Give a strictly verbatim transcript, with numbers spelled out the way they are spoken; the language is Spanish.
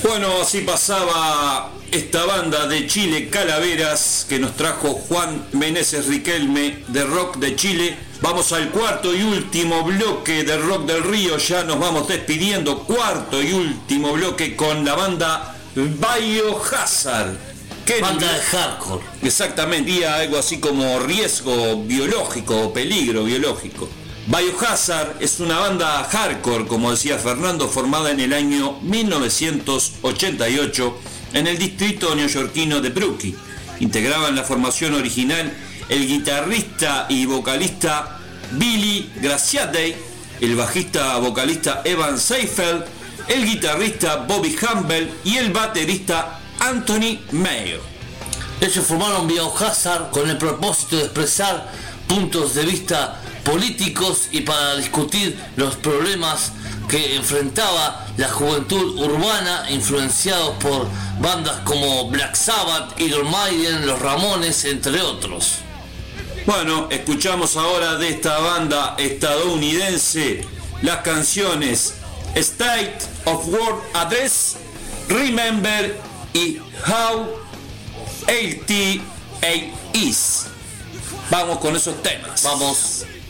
Bueno, así pasaba esta banda de Chile, Calaveras, que nos trajo Juan Meneses Riquelme de Rock de Chile. Vamos al cuarto y último bloque de Rock del Río, ya nos vamos despidiendo. Cuarto y último bloque con la banda Biohazard. ¿Qué banda de hardcore? Exactamente, y algo así como riesgo biológico o peligro biológico. Biohazard es una banda hardcore, como decía Fernando, formada en el año mil novecientos ochenta y ocho en el distrito neoyorquino de Brooklyn. Integraban la formación original el guitarrista y vocalista Billy Graziadei, el bajista vocalista Evan Seifeld, el guitarrista Bobby Campbell y el baterista Anthony Mayo. Ellos formaron Biohazard con el propósito de expresar puntos de vista políticos y para discutir los problemas que enfrentaba la juventud urbana, influenciados por bandas como Black Sabbath, Iron Maiden, Los Ramones, entre otros. Bueno, escuchamos ahora de esta banda estadounidense las canciones State of World Address, Remember y How eighty-eight Is. Vamos con esos temas. Vamos.